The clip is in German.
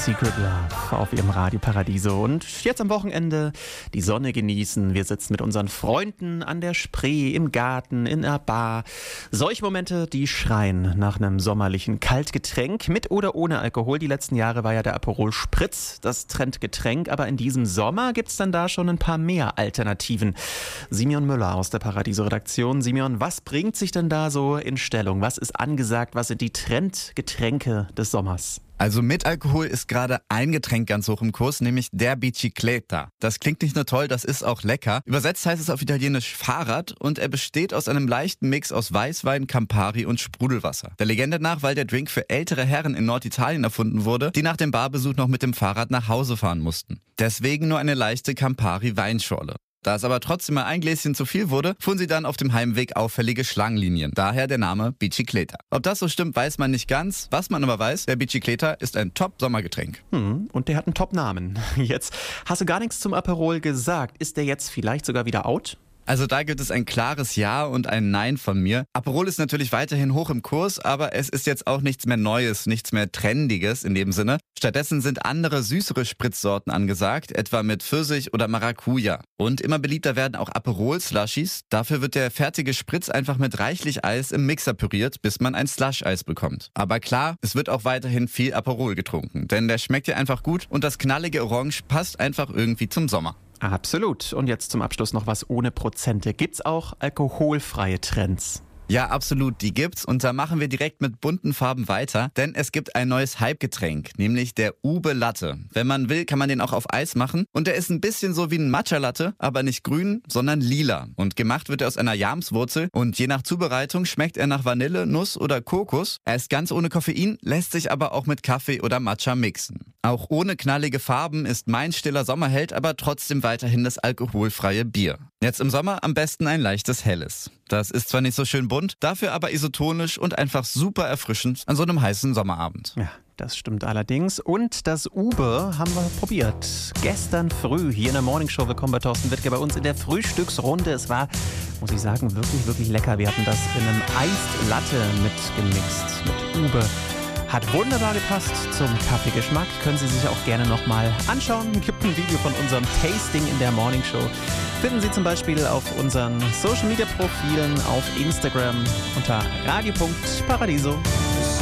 Secret Love auf ihrem Radio Paradiso. Und jetzt am Wochenende die Sonne genießen. Wir sitzen mit unseren Freunden an der Spree, im Garten, in einer Bar. Solche Momente, die schreien nach einem sommerlichen Kaltgetränk mit oder ohne Alkohol. Die letzten Jahre war ja der Aperol Spritz das Trendgetränk. Aber in diesem Sommer gibt es dann da schon ein paar mehr Alternativen. Simeon Müller aus der Paradiso-Redaktion. Simeon, was bringt sich denn da so in Stellung? Was ist angesagt? Was sind die Trendgetränke des Sommers? Also mit Alkohol ist gerade ein Getränk ganz hoch im Kurs, nämlich der Bicicletta. Das klingt nicht nur toll, das ist auch lecker. Übersetzt heißt es auf Italienisch Fahrrad und er besteht aus einem leichten Mix aus Weißwein, Campari und Sprudelwasser. Der Legende nach, weil der Drink für ältere Herren in Norditalien erfunden wurde, die nach dem Barbesuch noch mit dem Fahrrad nach Hause fahren mussten. Deswegen nur eine leichte Campari-Weinschorle. Da es aber trotzdem mal ein Gläschen zu viel wurde, fuhren sie dann auf dem Heimweg auffällige Schlangenlinien. Daher der Name Bicicletta. Ob das so stimmt, weiß man nicht ganz. Was man aber weiß, der Bicicletta ist ein Top-Sommergetränk. Und der hat einen Top-Namen. Jetzt hast du gar nichts zum Aperol gesagt. Ist der jetzt vielleicht sogar wieder out? Also da gibt es ein klares Ja und ein Nein von mir. Aperol ist natürlich weiterhin hoch im Kurs, aber es ist jetzt auch nichts mehr Neues, nichts mehr Trendiges in dem Sinne. Stattdessen sind andere süßere Spritzsorten angesagt, etwa mit Pfirsich oder Maracuja. Und immer beliebter werden auch Aperol-Slushies. Dafür wird der fertige Spritz einfach mit reichlich Eis im Mixer püriert, bis man ein Slush-Eis bekommt. Aber klar, es wird auch weiterhin viel Aperol getrunken, denn der schmeckt ja einfach gut und das knallige Orange passt einfach irgendwie zum Sommer. Absolut. Und jetzt zum Abschluss noch was ohne Prozente. Gibt's auch alkoholfreie Trends? Ja, absolut, die gibt's und da machen wir direkt mit bunten Farben weiter, denn es gibt ein neues Hype-Getränk, nämlich der Ube Latte. Wenn man will, kann man den auch auf Eis machen und der ist ein bisschen so wie ein Matcha-Latte, aber nicht grün, sondern lila. Und gemacht wird er aus einer Jamswurzel und je nach Zubereitung schmeckt er nach Vanille, Nuss oder Kokos. Er ist ganz ohne Koffein, lässt sich aber auch mit Kaffee oder Matcha mixen. Auch ohne knallige Farben ist mein stiller Sommerheld aber trotzdem weiterhin das alkoholfreie Bier. Jetzt im Sommer am besten ein leichtes Helles. Das ist zwar nicht so schön bunt, dafür aber isotonisch und einfach super erfrischend an so einem heißen Sommerabend. Ja, das stimmt allerdings. Und das Ube haben wir probiert. Gestern früh hier in der Morningshow. Willkommen bei Thorsten Wittke bei uns in der Frühstücksrunde. Es war, muss ich sagen, wirklich, wirklich lecker. Wir hatten das in einem Iced Latte mitgemixt mit Ube. Hat wunderbar gepasst zum Kaffeegeschmack. Können Sie sich auch gerne nochmal anschauen. Gibt ein Video von unserem Tasting in der Morningshow. Finden Sie zum Beispiel auf unseren Social-Media-Profilen auf Instagram unter radio.paradiso.